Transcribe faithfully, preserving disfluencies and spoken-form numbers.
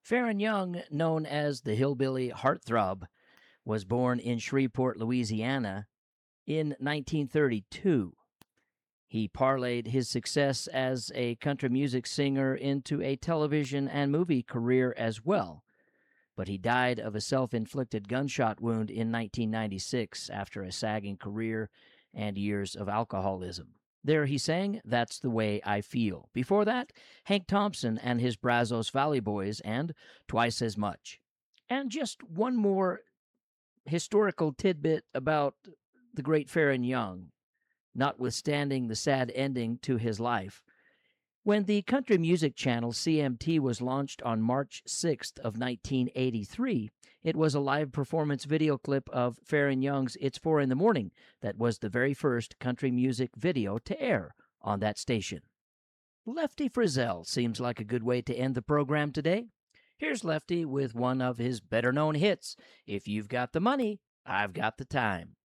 Farron Young, known as the Hillbilly Heartthrob, was born in Shreveport, Louisiana in nineteen thirty-two. He parlayed his success as a country music singer into a television and movie career as well, but he died of a self inflicted gunshot wound in nineteen ninety-six after a sagging career and years of alcoholism. There he sang That's the Way I Feel. Before that, Hank Thompson and his Brazos Valley Boys and Twice as Much. And just one more historical tidbit about the great Farron Young, notwithstanding the sad ending to his life. When the country music channel C M T was launched on March sixth of nineteen eighty-three, it was a live performance video clip of Farron Young's It's Four in the Morning that was the very first country music video to air on that station. Lefty Frizzell seems like a good way to end the program today. Here's Lefty with one of his better-known hits, If You've Got the Money, I've Got the Time.